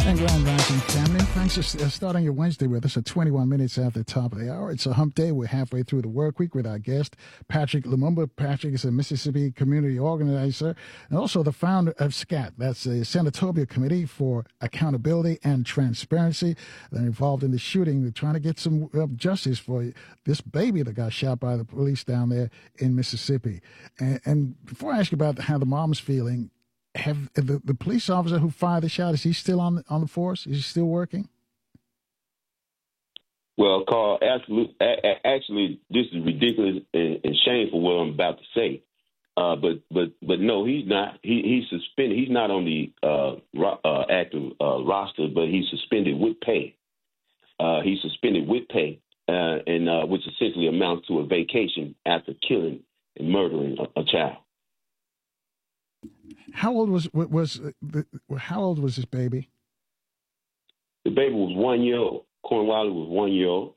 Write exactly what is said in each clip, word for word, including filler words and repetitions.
And Grand Rising family, thanks for uh, starting your Wednesday with us at twenty-one minutes after the top of the hour. It's a hump day. We're halfway through the work week with our guest, Patrick Lumumba. Patrick is a Mississippi community organizer and also the founder of SCAT. That's the Senatobia Committee for Accountability and Transparency. They're involved in the shooting. They're trying to get some uh, justice for this baby that got shot by the police down there in Mississippi. And, and before I ask you about how the mom's feeling, Have the, the police officer who fired the shot, is he still on on the force? Is he still working? Well, Carl, actually, actually this is ridiculous and, and shameful what I'm about to say. Uh, but but but no, he's not. He he's suspended. He's not on the uh, ro- uh, active uh, roster, but he's suspended with pay. Uh, he's suspended with pay, uh, and uh, which essentially amounts to a vacation after killing and murdering a, a child. How old was was the, how old was this baby? The baby was one year old. Cornwallis was one year old.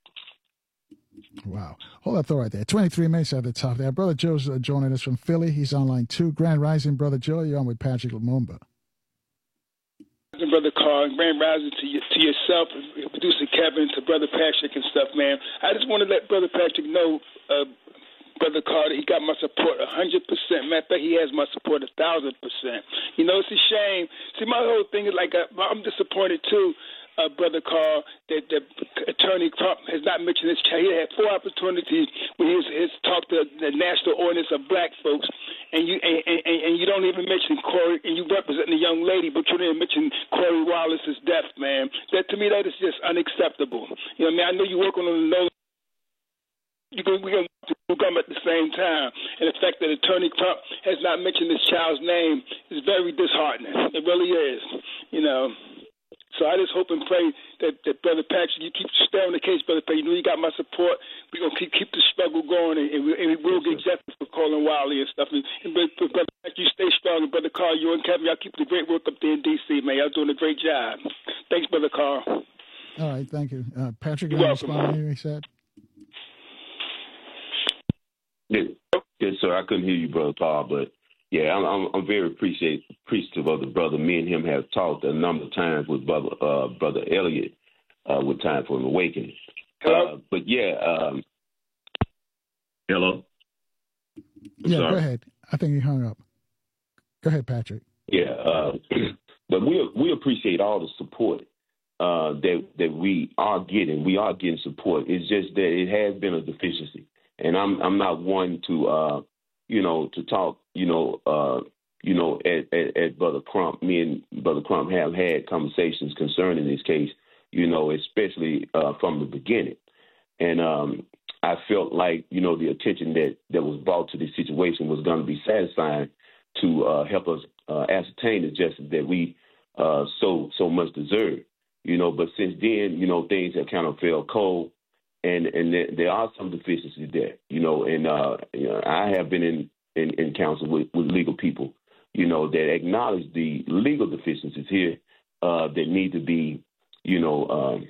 Wow. Hold that thought right there. twenty-three minutes at the top there. Brother Joe's uh, joining us from Philly. He's on line two. Grand Rising, Brother Joe. You're on with Patrick Lumumba. Brother Carl, Grand Rising to, you, to yourself, producer Kevin, to Brother Patrick and stuff, man. I just want to let Brother Patrick know, uh, Brother Carter, he got my support one hundred percent. Matter of fact, he has my support one thousand percent. You know, it's a shame. See, my whole thing is like, uh, I'm disappointed, too, uh, Brother Carl, that the Attorney Trump has not mentioned this child. He had four opportunities when he has talked to the national audience of black folks, and you and, and, and you don't even mention Corey, and you represent the young lady, but you didn't mention Corey Wallace's death, man. That, to me, that is just unacceptable. You know what I mean? I know you're working on the nose. You can, we can come at the same time. And the fact that Attorney Trump has not mentioned this child's name is very disheartening. It really is, you know. So I just hope and pray that, that Brother Patrick, you keep stay on the case, Brother Patrick. You know you got my support. We're going to keep, keep the struggle going, and, and, we, and we will get justice for Colin Wiley and stuff. And, and Brother Patrick, you stay strong. And Brother Carl, you and Kevin, y'all keep the great work up there in D C, man. Y'all doing a great job. Thanks, Brother Carl. All right, thank you. Uh, Patrick, You're you welcome. respond to anything he said? Yes, yes, sir. I couldn't hear you, Brother Paul, but yeah, I'm, I'm, I'm very appreciate, appreciative of the brother. Me and him have talked a number of times with Brother uh, Brother Elliott uh, with Time for an Awakening. Hello? Uh, but yeah, um, hello. I'm yeah, sorry. go ahead. I think he hung up. Go ahead, Patrick. Yeah, uh, but we we appreciate all the support uh, that that we are getting. We are getting support. It's just that it has been a deficiency. And I'm I'm not one to uh you know to talk you know uh you know at, at, at Brother Crump. Me and Brother Crump have had conversations concerning this case, you know, especially uh, from the beginning. And um, I felt like you know the attention that, that was brought to this situation was going to be satisfying to uh, help us uh, ascertain the justice that we uh, so so much deserve. You know, but since then, you know, things have kind of fell cold. And and there, there are some deficiencies there, you know, and uh, you know, I have been in, in, in counsel with, with legal people, you know, that acknowledge the legal deficiencies here uh, that need to be, you know, um,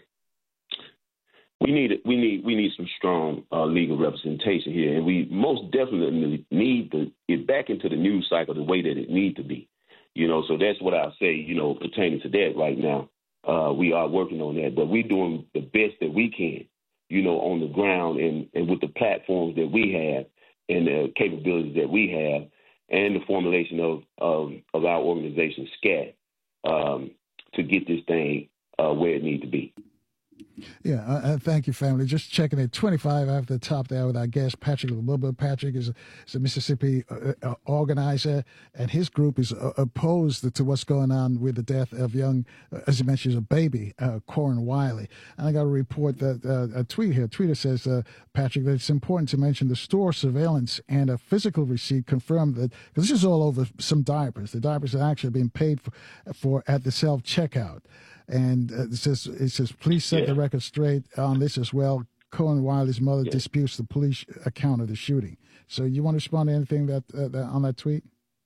we need we need we need some strong uh, legal representation here, and we most definitely need to get back into the news cycle the way that it needs to be, you know. So that's what I say, you know, pertaining to that right now. Uh, we are working on that, but we're doing the best that we can, you know, on the ground and, and with the platforms that we have and the capabilities that we have and the formulation of, of, of our organization, SCAT, um, to get this thing uh, where it needs to be. Yeah, uh, uh, thank you, family. Just checking at twenty-five after the top there with our guest, Patrick Lumumba. Patrick is a, is a Mississippi uh, uh, organizer, and his group is uh, opposed to what's going on with the death of young, uh, as you mentioned, a baby, uh, Corin Wiley. And I got a report, that uh, a tweet here. A tweeter says, uh, Patrick, that it's important to mention the store surveillance and a physical receipt confirmed that, because this is all over some diapers. The diapers are actually being paid for, for at the self-checkout. And uh, it says, it says, please set yeah. the record straight on this as well. Corin Wiley's mother yeah. disputes the police account of the shooting. So you want to respond to anything that, uh, that on that tweet?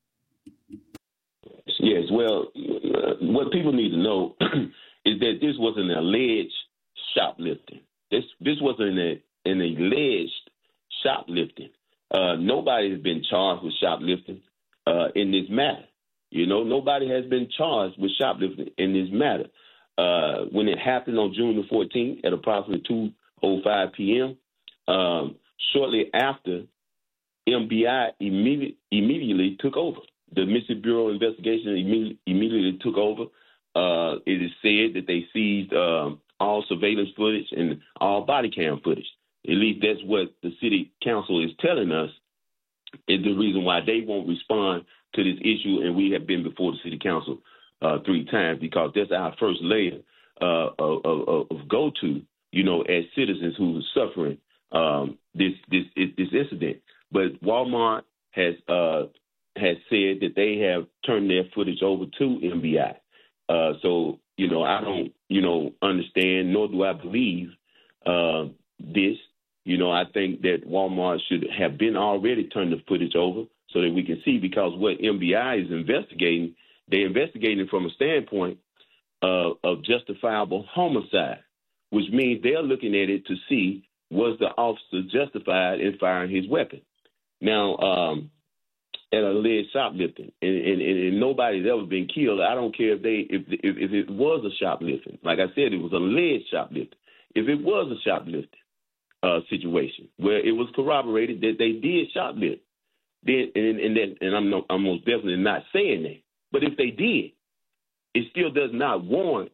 Yes. Well, uh, what people need to know is that this was an alleged shoplifting. This this wasn't an, an alleged shoplifting. Uh, nobody has been charged with shoplifting uh, in this matter. You know, nobody has been charged with shoplifting in this matter. Uh, when it happened on June the fourteenth at approximately two oh five p.m., um, shortly after, M B I immediately, immediately took over. The Mississippi Bureau of Investigation immediately, immediately took over. Uh, it is said that they seized um, all surveillance footage and all body cam footage. At least that's what the city council is telling us is the reason why they won't respond to this issue. And we have been before the city council uh, three times because that's our first layer uh, of, of, of go-to, you know, as citizens who are suffering um, this, this, this incident. But Walmart has uh, has said that they have turned their footage over to M B I. Uh, so, you know, I don't, you know, understand, nor do I believe uh, this. You know, I think that Walmart should have been already turned the footage over so that we can see, because what M B I is investigating, they're investigating from a standpoint uh, of justifiable homicide, which means they're looking at it to see, was the officer justified in firing his weapon? Now, um, at alleged shoplifting, and, and, and nobody's ever been killed. I don't care if they if, if if it was a shoplifting. Like I said, it was alleged shoplifting. If it was a shoplifting uh, situation where it was corroborated that they did shoplift, then and and, then, and I'm no, I'm most definitely not saying that. But if they did, it still does not warrant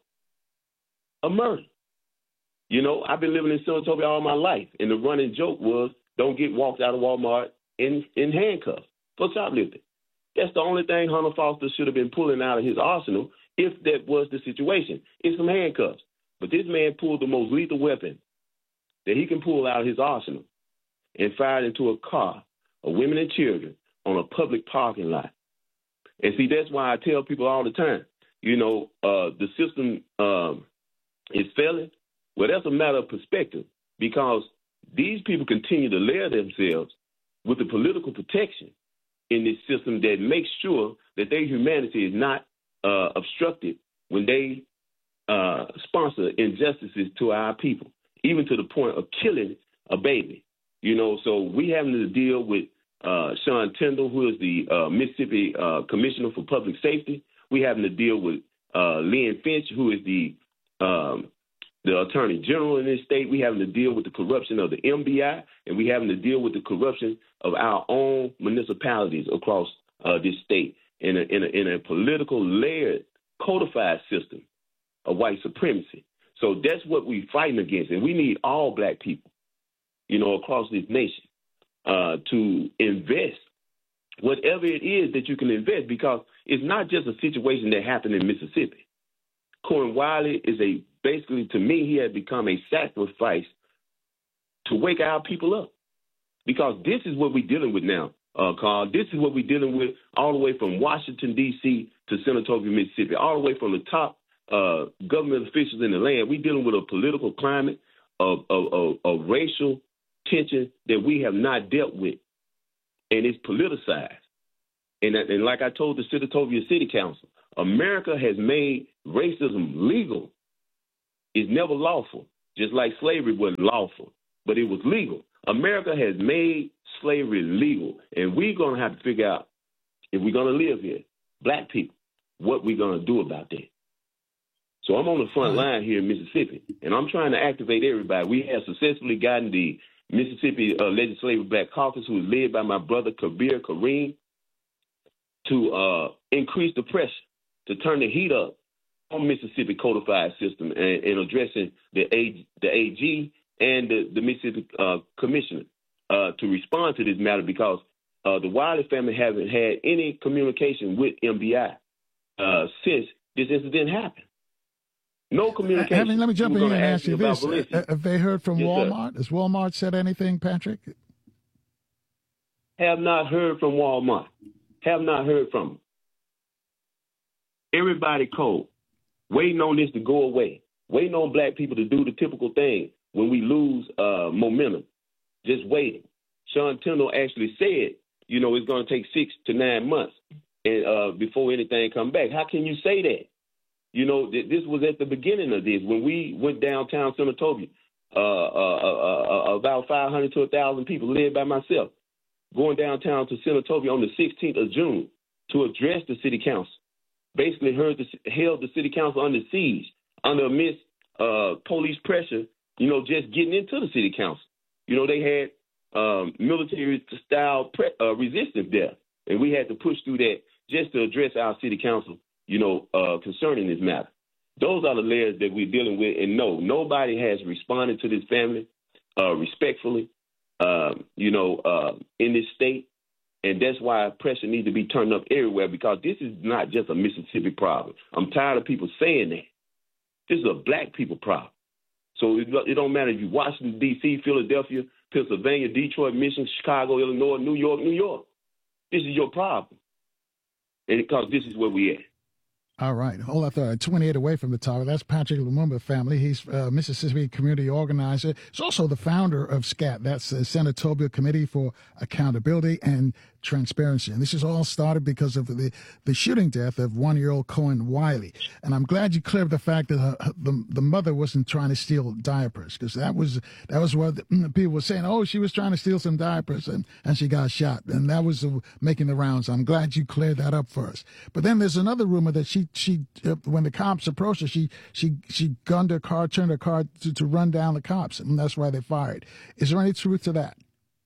a murder. You know, I've been living in Senatobia all my life, and the running joke was, don't get walked out of Walmart in, in handcuffs for shoplifting. That's the only thing Hunter Foster should have been pulling out of his arsenal if that was the situation. It's some handcuffs. But this man pulled the most lethal weapon that he can pull out of his arsenal and fired into a car of women and children on a public parking lot. And see, that's why I tell people all the time, you know, uh, the system um, is failing. Well, that's a matter of perspective, because these people continue to layer themselves with the political protection in this system that makes sure that their humanity is not uh, obstructed when they uh, sponsor injustices to our people, even to the point of killing a baby. You know, so we having to deal with uh, Sean Tindell, who is the uh, Mississippi uh, Commissioner for Public Safety. We having to deal with uh, Lynn Finch, who is the um, the Attorney General in this state. We having to deal with the corruption of the M B I, and we having to deal with the corruption of our own municipalities across uh, this state in a, in a in a political layered, codified system of white supremacy. So that's what we're fighting against, and we need all black people, you know, across this nation uh, to invest whatever it is that you can invest, because it's not just a situation that happened in Mississippi. Corwin Wiley is a basically, to me, he had become a sacrifice to wake our people up, because this is what we're dealing with now, uh, Carl. This is what we're dealing with all the way from Washington, D C to Senatobia, Mississippi, all the way from the top uh, government officials in the land. We're dealing with a political climate of, of, of, of racial tension that we have not dealt with, and it's politicized. And, and like I told the Senatobia City Council, America has made racism legal. It's never lawful, just like slavery wasn't lawful, but it was legal. America has made slavery legal, and we're going to have to figure out, if we're going to live here, black people, what we're going to do about that. So I'm on the front line here in Mississippi, and I'm trying to activate everybody. We have successfully gotten the Mississippi uh, Legislative Black Caucus, who is led by my brother Kabir Kareem, to uh, increase the pressure, to turn the heat up on Mississippi codified system and, and addressing the A, the A G and the, the Mississippi uh, Commissioner uh, to respond to this matter, because uh, the Wiley family haven't had any communication with M B I uh, since this incident happened. No communication. I mean, let me jump in here and ask you this. Uh, have they heard from yes, Walmart? Sir. Has Walmart said anything, Patrick? Have not heard from Walmart. Have not heard from them. Everybody cold, waiting on this to go away, waiting on black people to do the typical thing when we lose uh, momentum, just waiting. Sean Tindell actually said, you know, it's going to take six to nine months and uh, before anything come back. How can you say that? You know, th- this was at the beginning of this. When we went downtown Senatobia, uh, uh, uh, uh, about five hundred to one thousand people, led by myself, going downtown to Senatobia on the sixteenth of June to address the city council. Basically heard the, held the city council under siege, under immense uh, police pressure, you know, just getting into the city council. You know, they had um, military-style pre- uh, resistance there, and we had to push through that just to address our city council, you know, uh, concerning this matter. Those are the layers that we're dealing with, and no, nobody has responded to this family uh, respectfully, um, you know, uh, in this state. And that's why pressure needs to be turned up everywhere, because this is not just a Mississippi problem. I'm tired of people saying that. This is a black people problem. So it, it don't matter if you're Washington, D C, Philadelphia, Pennsylvania, Detroit, Michigan, Chicago, Illinois, New York, New York. This is your problem. And because this is where we at. All right. Hold up there. twenty-eight away from the tower. That's Patrick Lumumba family. He's a Mississippi community organizer. He's also the founder of SCAT. That's the Senatorial Committee for Accountability and Transparency. And this is all started because of the, the shooting death of one-year-old Cohen Wiley. And I'm glad you cleared the fact that her, the, the mother wasn't trying to steal diapers, because that was that was what the, people were saying. Oh, she was trying to steal some diapers and, and she got shot. And that was uh, making the rounds. I'm glad you cleared that up for us. But then there's another rumor that she she uh, when the cops approached her, she she she gunned her car, turned her car to, to run down the cops, and that's why they fired. Is there any truth to that?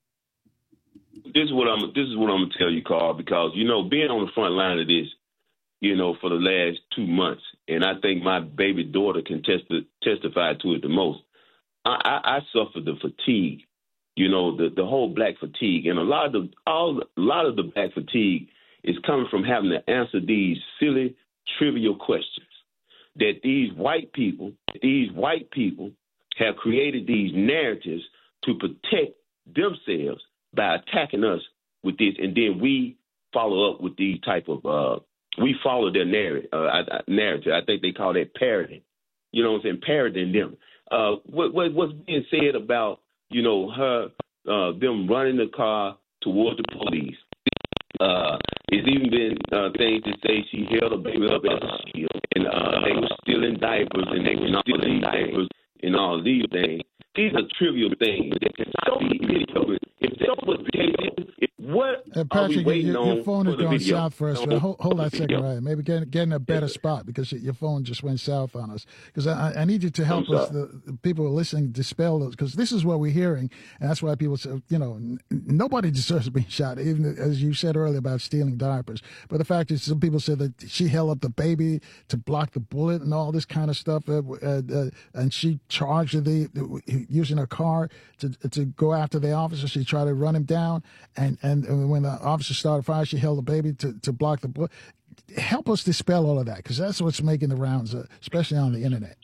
This is what I'm. This is what I'm gonna tell you, Carl, because you know, being on the front line of this, you know, for the last two months, and I think my baby daughter can testi- testify to it the most. I, I, I suffered the fatigue, you know, the, the whole black fatigue, and a lot of the all a lot of the black fatigue is coming from having to answer these silly, trivial questions that these white people, these white people, have created these narratives to protect themselves by attacking us with this, and then we follow up with these type of, uh, we follow their narrative, uh, narrative. I think they call that parroting. You know what I'm saying? Parroting them. Uh, what, what, what's being said about, you know, her, uh, them running the car towards the police. Uh, it's even been uh, things to say she held a baby up as a shield, and uh, they were stealing diapers, and they were stealing diapers, and all these things. These are trivial things that can be ridiculous. If that was the case, if, what uh, Patrick, are we waiting your, on your phone is for the going video? south for us. No, hold, hold that second, video. right? Maybe get, get in a better spot, because your phone just went south on us. Because I, I need you to help us, the, the people who are listening, dispel those, because this is what we're hearing, and that's why people say, you know, n- nobody deserves to be shot, even as you said earlier about stealing diapers. But the fact is, some people said that she held up the baby to block the bullet and all this kind of stuff, uh, uh, uh, and she charged the, the using her car to to go after the officer. She tried to run him down, and, and, and when the officer started fire, she held the baby to, to block the bullet. Help us dispel all of that, because that's what's making the rounds, uh, especially on the internet.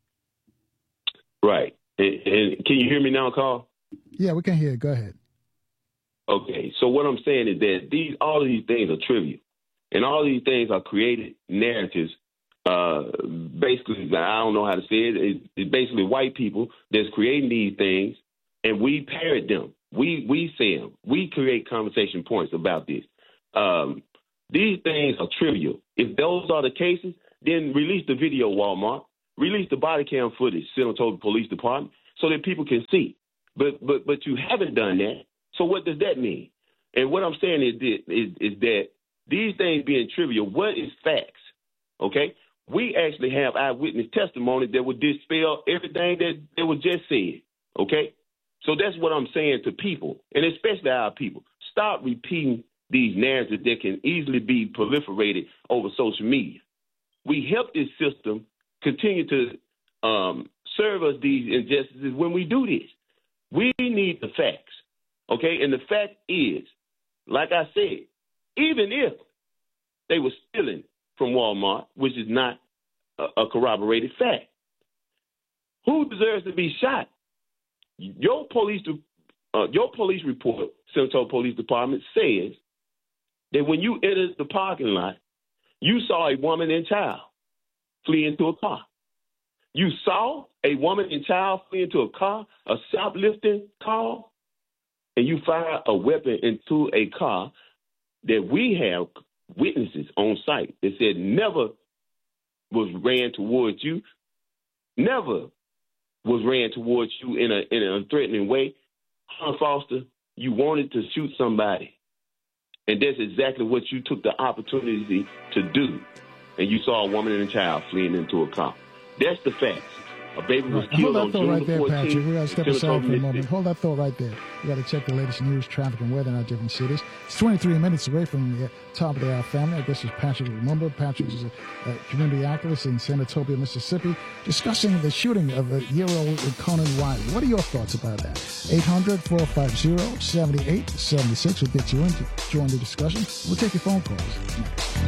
Right. And, and can you hear me now, Carl? Yeah, we can hear you. Go ahead. Okay. So what I'm saying is that these all of these things are trivial, and all these things are created narratives. Uh, basically, I don't know how to say it. It's, it's basically white people that's creating these things, and we parrot them. We we say them. We create conversation points about this. Um, these things are trivial. If those are the cases, then release the video, Walmart. Release the body cam footage, send it to the police department, so that people can see. But but but you haven't done that. So what does that mean? And what I'm saying is is, is that these things being trivial, what is facts? Okay. We actually have eyewitness testimony that would dispel everything that, that was just said, okay? So that's what I'm saying to people, and especially our people. Stop repeating these narratives that can easily be proliferated over social media. We help this system continue to um, serve us these injustices when we do this. We need the facts, okay? And the fact is, like I said, even if they were stealing from Walmart, which is not a, a corroborated fact, who deserves to be shot? Your police, uh, your police report, Central Police Department, says that when you entered the parking lot, you saw a woman and child flee into a car. You saw a woman and child flee into a car, a shoplifting car, and you fired a weapon into a car that we have witnesses on site that said never was ran towards you, never was ran towards you in a in a threatening way. Hunter Foster, you wanted to shoot somebody, And that's exactly what you took the opportunity to do. And you saw a woman and a child fleeing into a car. That's the facts. A baby was right. killed Hold that on thought June right there, fourteenth. Patrick. We got to step aside for a moment. Mississippi. Hold that thought right there. We got to check the latest news, traffic, and weather in our different cities. It's twenty-three minutes away from the top of the hour family. I guess it's Patrick Lumumba. Patrick is a, a community activist in Senatobia, Mississippi, discussing the shooting of a year-old Conan Wiley. What are your thoughts about that? eight hundred, four five zero, seven eight seven six will get you in to join the discussion. We'll take your phone calls next.